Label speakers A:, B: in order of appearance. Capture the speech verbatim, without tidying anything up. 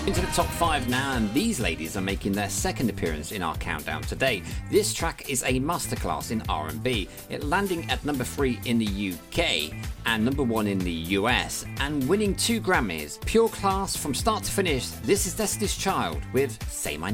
A: Into the top five now, and these ladies are making their second appearance in our countdown today. This track is a masterclass in R and B, it landing at number three in the U K and number one in the U S, and winning two Grammys. Pure class from start to finish. This is Destiny's Child with Say My Name.